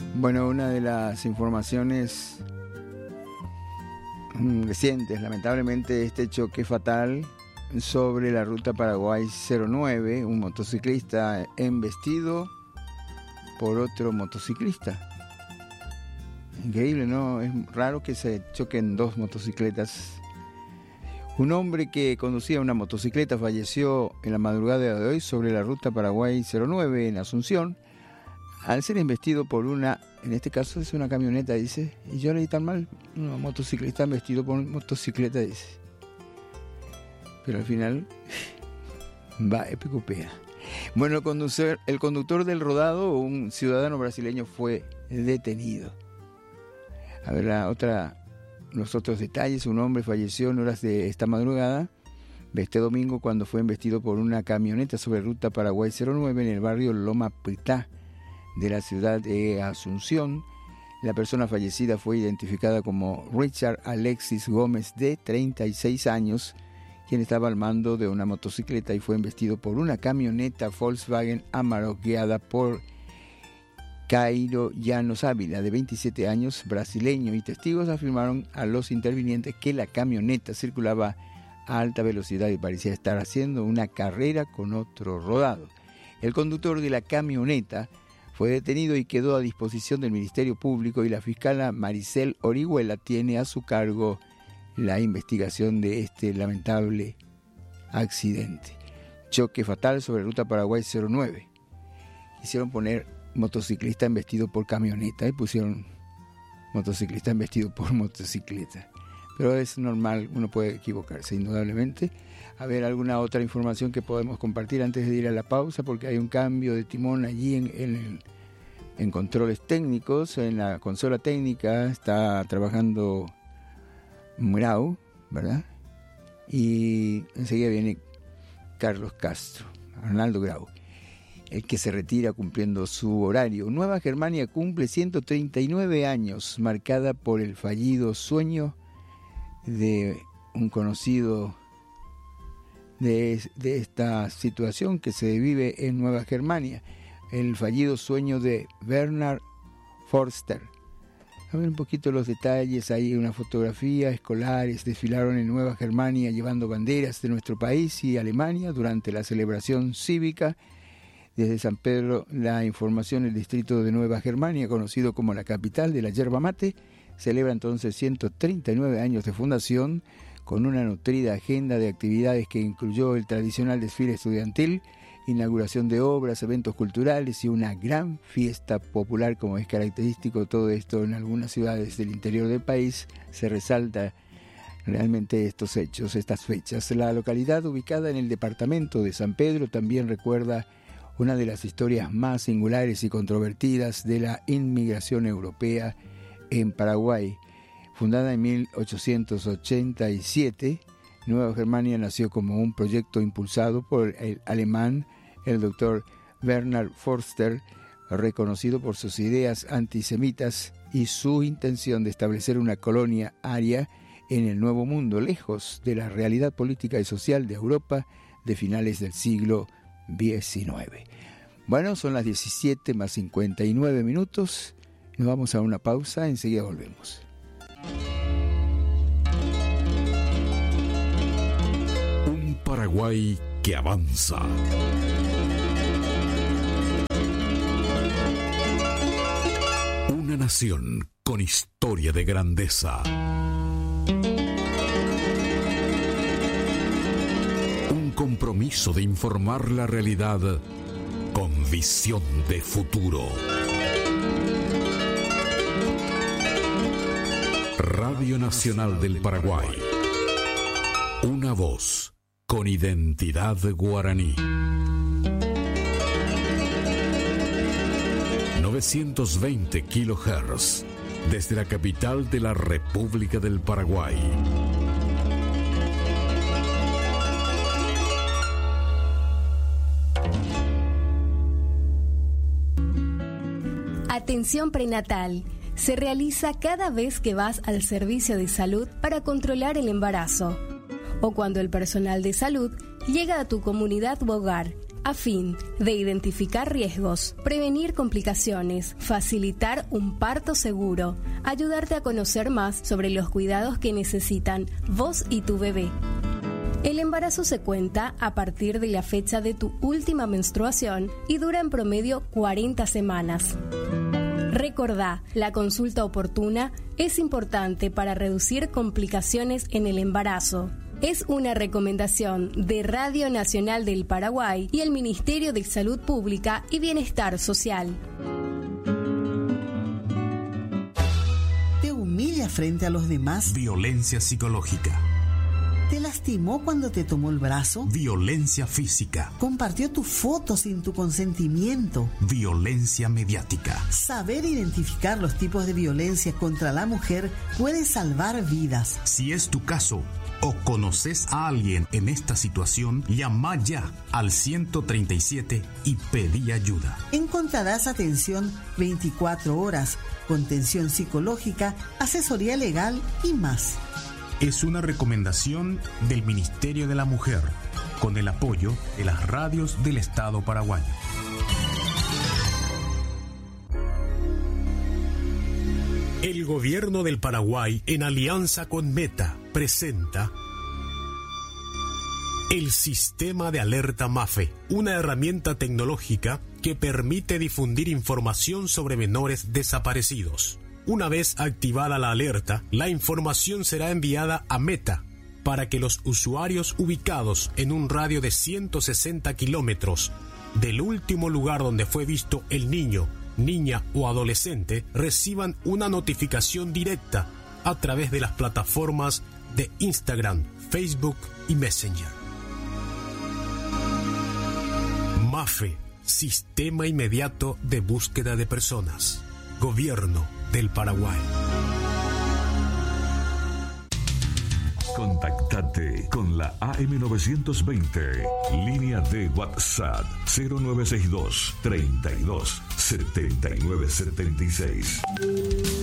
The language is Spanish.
Bueno, una de las informaciones recientes, lamentablemente, este choque fatal sobre la ruta Paraguay 09, un motociclista embestido por otro motociclista. Increíble, ¿no? Es raro que se choquen dos motocicletas. Un hombre que conducía una motocicleta falleció en la madrugada de hoy sobre la ruta Paraguay 09 en Asunción, al ser embestido por una, en este caso es una camioneta, dice, y yo leí tan mal, un motociclista embestido por una motocicleta, dice. Pero al final va epicopea. Bueno, el conductor del rodado, un ciudadano brasileño, fue detenido. A ver, los otros detalles. Un hombre falleció en horas de esta madrugada de este domingo cuando fue embestido por una camioneta sobre ruta Paraguay 09 en el barrio Loma Pitá de la ciudad de Asunción. La persona fallecida fue identificada como Richard Alexis Gómez, de 36 años, quien estaba al mando de una motocicleta y fue embestido por una camioneta Volkswagen Amarok guiada por Cairo Llanos Ávila, de 27 años, brasileño, y testigos afirmaron a los intervinientes que la camioneta circulaba a alta velocidad y parecía estar haciendo una carrera con otro rodado. El conductor de la camioneta fue detenido y quedó a disposición del Ministerio Público, y la fiscala Maricel Orihuela tiene a su cargo la investigación de este lamentable accidente. Choque fatal sobre ruta Paraguay 09. Quisieron poner motociclista embestido por camioneta y pusieron motociclista embestido por motocicleta. Pero es normal, uno puede equivocarse, indudablemente. A ver, alguna otra información que podemos compartir antes de ir a la pausa, porque hay un cambio de timón allí en controles técnicos. En la consola técnica está trabajando Grau, ¿verdad? Y enseguida viene Carlos Castro, Arnaldo Grau, el que se retira cumpliendo su horario. Nueva Germania cumple 139 años, marcada por el fallido sueño de un conocido de esta situación que se vive en Nueva Germania, el fallido sueño de Bernhard Forster. A ver un poquito los detalles. Hay una fotografía. Escolares desfilaron en Nueva Germania llevando banderas de nuestro país y Alemania durante la celebración cívica. Desde San Pedro, la información: el distrito de Nueva Germania, conocido como la capital de la yerba mate, celebra entonces 139 años de fundación, con una nutrida agenda de actividades que incluyó el tradicional desfile estudiantil, inauguración de obras, eventos culturales y una gran fiesta popular, como es característico. Todo esto en algunas ciudades del interior del país se resalta realmente estos hechos, estas fechas. La localidad, ubicada en el departamento de San Pedro, también recuerda una de las historias más singulares y controvertidas de la inmigración europea en Paraguay. Fundada en 1887, Nueva Germania nació como un proyecto impulsado por el alemán, el doctor Bernhard Forster, reconocido por sus ideas antisemitas y su intención de establecer una colonia aria en el Nuevo Mundo, lejos de la realidad política y social de Europa de finales del siglo XIX. Bueno, son las 17:59. Nos vamos a una pausa, enseguida volvemos. Un Paraguay que avanza. Una nación con historia de grandeza. Un compromiso de informar la realidad con visión de futuro. Radio Nacional del Paraguay. Una voz con identidad guaraní. 920 kHz desde la capital de la República del Paraguay. Atención prenatal. Se realiza cada vez que vas al servicio de salud para controlar el embarazo, o cuando el personal de salud llega a tu comunidad u hogar a fin de identificar riesgos, prevenir complicaciones, facilitar un parto seguro, ayudarte a conocer más sobre los cuidados que necesitan vos y tu bebé. El embarazo se cuenta a partir de la fecha de tu última menstruación y dura en promedio 40 semanas. Recordá, la consulta oportuna es importante para reducir complicaciones en el embarazo. Es una recomendación de Radio Nacional del Paraguay y el Ministerio de Salud Pública y Bienestar Social. ¿Te humilla frente a los demás? Violencia psicológica. ¿Te lastimó cuando te tomó el brazo? Violencia física. ¿Compartió tu foto sin tu consentimiento? Violencia mediática. Saber identificar los tipos de violencia contra la mujer puede salvar vidas. Si es tu caso o conoces a alguien en esta situación, llama ya al 137 y pedí ayuda. Encontrarás atención 24 horas, contención psicológica, asesoría legal y más. Es una recomendación del Ministerio de la Mujer, con el apoyo de las radios del Estado paraguayo. El Gobierno del Paraguay, en alianza con Meta, presenta el Sistema de Alerta MAFE, una herramienta tecnológica que permite difundir información sobre menores desaparecidos. Una vez activada la alerta, la información será enviada a Meta para que los usuarios ubicados en un radio de 160 kilómetros del último lugar donde fue visto el niño, niña o adolescente reciban una notificación directa a través de las plataformas de Instagram, Facebook y Messenger. MAFE, Sistema Inmediato de Búsqueda de Personas. Gobierno del Paraguay. Contactate con la AM920, línea de WhatsApp 0962 32 79 76.